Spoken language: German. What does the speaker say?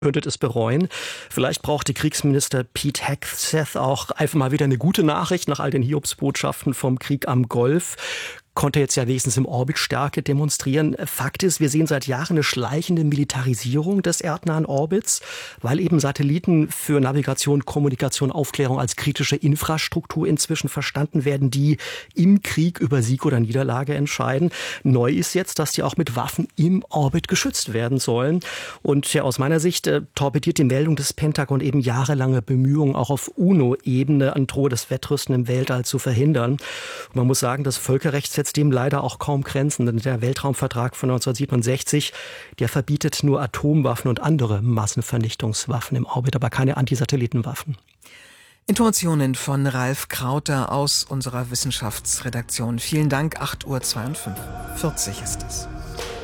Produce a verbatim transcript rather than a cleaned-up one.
könntet es bereuen. Vielleicht brauchte Kriegsminister Pete Hegseth auch einfach mal wieder eine gute Nachricht nach all den Hiobsbotschaften vom Krieg am Golf. Konnte jetzt ja wenigstens im Orbit Stärke demonstrieren. Fakt ist, wir sehen seit Jahren eine schleichende Militarisierung des erdnahen Orbits, weil eben Satelliten für Navigation, Kommunikation, Aufklärung als kritische Infrastruktur inzwischen verstanden werden, die im Krieg über Sieg oder Niederlage entscheiden. Neu ist jetzt, dass die auch mit Waffen im Orbit geschützt werden sollen. Und ja, aus meiner Sicht äh, torpediert die Meldung des Pentagon eben jahrelange Bemühungen, auch auf UNO-Ebene ein drohendes Wettrüsten im Weltall zu verhindern. Und man muss sagen, das Völkerrecht setzt dem leider auch kaum Grenzen, denn der Weltraumvertrag von neunzehnhundertsiebenundsechzig, der verbietet nur Atomwaffen und andere Massenvernichtungswaffen im Orbit, aber keine Antisatellitenwaffen. Informationen von Ralf Krauter aus unserer Wissenschaftsredaktion. Vielen Dank, acht Uhr zweiundvierzig ist es.